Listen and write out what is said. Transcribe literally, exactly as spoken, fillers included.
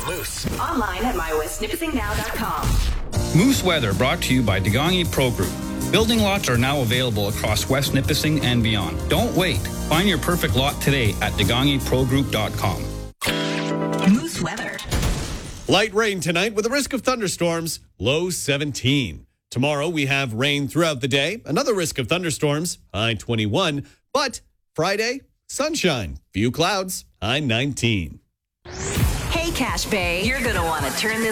Moose. Online at my west nipissing now dot com. Moose Weather brought to you by Degangi Pro Group. Building lots are now available across West Nipissing and beyond. Don't wait. Find your perfect lot today at degangi pro group dot com. Moose Weather. Light rain tonight with a risk of thunderstorms, low seventeen. Tomorrow we have rain throughout the day, another risk of thunderstorms, high twenty-one. But Friday, sunshine, few clouds, high nineteen. Hey, Cache Bay, you're going to want to turn this